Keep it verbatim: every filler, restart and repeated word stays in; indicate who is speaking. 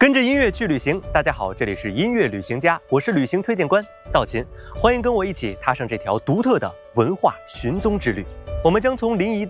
Speaker 1: 跟着音乐去旅行，大家好，这里是音乐旅行家，我是旅行推荐官道秦，欢迎跟我一起踏上这条独特的文化寻踪之旅。我们将从临沂的